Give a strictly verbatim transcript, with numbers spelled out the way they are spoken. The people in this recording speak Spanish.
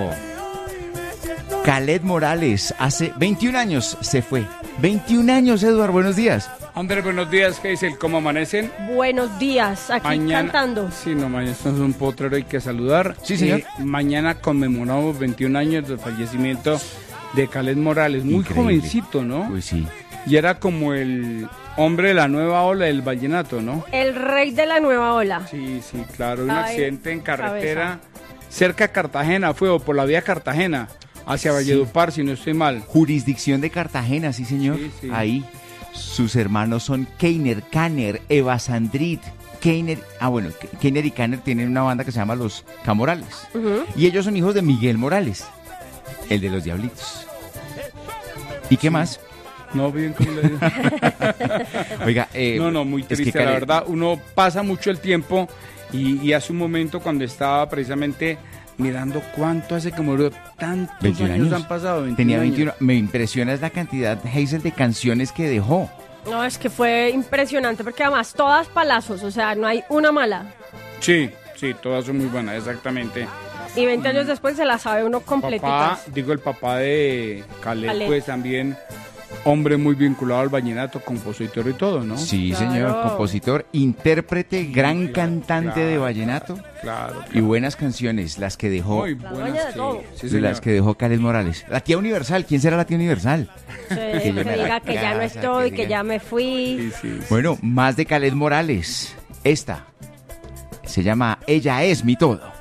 Kaleth Morales, hace veintiún años se fue. veintiún años, Eduardo, buenos días. Andrés, buenos días, ¿qué dice? ¿Cómo amanecen? Buenos días, aquí mañana, cantando. Sí, no, mañana estamos en un potrero, hay que saludar. Sí, señor. Eh, mañana conmemoramos veintiún años del fallecimiento de Kaleth Morales, muy Increíble. Jovencito, ¿no? Pues sí. Y era como el hombre de la nueva ola del vallenato, ¿no? El rey de la nueva ola. Sí, sí, claro, un Ay, accidente en carretera cabeza. cerca de Cartagena, fue o por la vía Cartagena, hacia Valledupar, si no estoy mal. Jurisdicción de Cartagena, sí, señor. Sí, sí. Ahí. Sus hermanos son Keiner, Kanner, Eva Sandrit. Keiner, ah bueno, Keiner y Kanner tienen una banda que se llama Los Camorales. Uh-huh. Y ellos son hijos de Miguel Morales, el de los Diablitos. ¿Y qué más? No, bien, ¿cómo le digo? Oiga, eh, No, no, muy es que triste, la Kaleth- verdad. Uno pasa mucho el tiempo y, y hace un momento cuando estaba precisamente mirando cuánto hace que murió, tantos veintiún años, años. han pasado. veintiún Tenía años. veintiuno. Me impresiona es la cantidad, Hazel, de canciones que dejó. No, es que fue impresionante porque además todas palazos, o sea, no hay una mala. Sí, sí, todas son muy buenas, exactamente. Y veinte años después se la sabe uno Papá, completitas. digo el papá de Kaleth, Kaleth. pues también hombre muy vinculado al vallenato, compositor y todo, ¿no? Sí, Claro. señor, compositor, intérprete, gran claro, cantante claro, de vallenato Claro, y claro. buenas canciones, las que dejó, Muy La buenas, dueña de sí, todo. sí, señor. las que dejó Kaleth Morales. La tía Universal, ¿quién será la tía Universal? Sí, Que que yo me la diga que ya no casa, estoy, que que diga- ya me fui. Sí, sí, sí. Bueno, más de Kaleth Morales. Esta se llama Ella es mi todo.